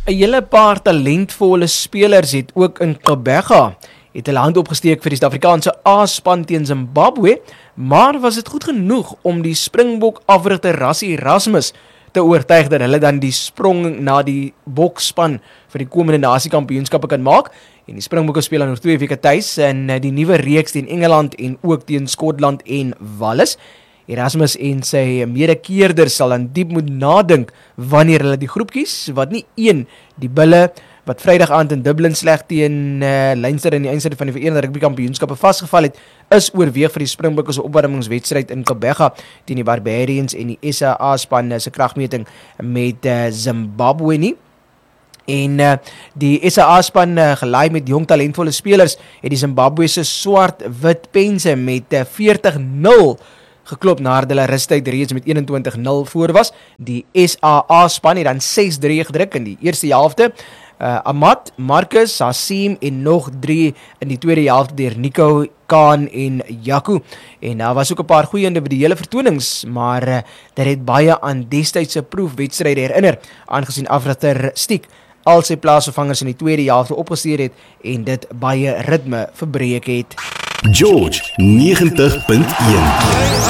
'n hele paar talentvolle spelers het ook in Gqeberha het hulle hand opgesteek vir die Suid-Afrikaanse A-span teen Zimbabwe, maar was dit goed genoeg om die Springbok afrigter Rassie Erasmus te oortuig dat hulle dan die sprong na die bokspan vir die komende nasiekampioenskappe kan maak? En die Springbokke speel dan oor 2 weke tuis in die nuwe reeks teen Engeland en ook teen Skotland en Wallis. Erasmus en sy medekeerders sal dan diep moet nadink wanneer hulle die groep kies, wat nie die Bulle wat Vrydag aand in Dublin sleg teen Leinster in die eindstryd van die Verenigde Rugby Kampioenskappe vasgeval het, is oorweeg vir die Springbokke se opwarmingswedstryd in Gqeberha teen die Barbarians en die SA-span se kragmeting met Zimbabwe nie. En die SA-span gelaai met jong talentvolle spelers het die Zimbabwe se swart-wit pense met 40-0 geklop nadat hulle rustyd reeds met 21-0 voor was. Die SA-span het dan 6-3 gedruk in die eerste helfte. Ahmad, Marcus, Hassim en nog 3 in die tweede helfte deur Nico, Khan en Jaco. En daar was ook 'n paar goeie individuele vertonings, maar dit het baie aan destydse proefwedstryde herinner, aangesien afrigter Stiek al sy plaasvervangers in die tweede helfte opgesteer het en dit baie ritme verbreek het. George 90.1